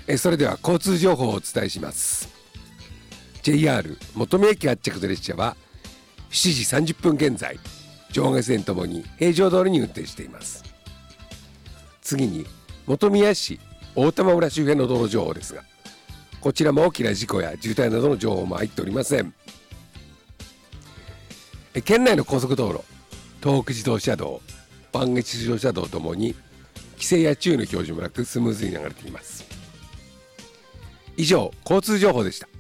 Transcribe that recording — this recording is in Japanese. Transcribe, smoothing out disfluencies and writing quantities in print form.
それでは交通情報をお伝えします。 JR 本宮駅発着の列車は7時30分現在上下線ともに平常通りに運転しています。次に本宮市大玉浦周辺の道路情報ですが、こちらも大きな事故や渋滞などの情報も入っておりません。県内の高速道路、東北自動車道、磐越自動車道ともに規制や注意の表示もなくスムーズに流れています。以上、交通情報でした。